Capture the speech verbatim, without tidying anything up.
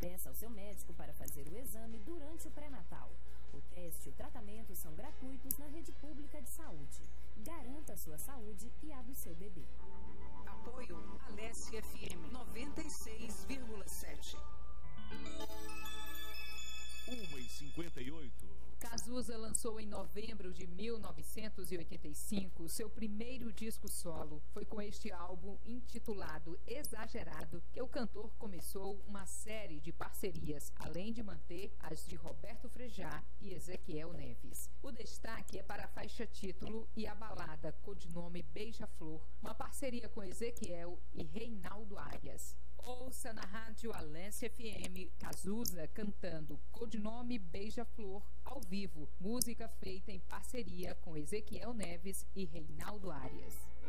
Peça ao seu médico para fazer o exame durante o pré-natal. O teste e o tratamento são gratuitos na rede pública de saúde. Garanta a sua saúde e a do seu bebê. Apoio Alesse F M noventa e seis vírgula sete. uma e cinquenta e oito. Cazuza lançou em novembro de mil novecentos e oitenta e cinco seu primeiro disco solo. Foi com este álbum, intitulado Exagerado, que o cantor começou uma série de parcerias, além de manter as de Roberto Frejá e Ezequiel Neves. O destaque é para a faixa título e a balada codinome Beija-Flor, uma parceria com Ezequiel e Reinaldo Arias. Ouça na rádio Alesse F M Cazuza cantando Codinome Beija-Flor ao vivo, música feita em parceria com Ezequiel Neves e Reinaldo Arias.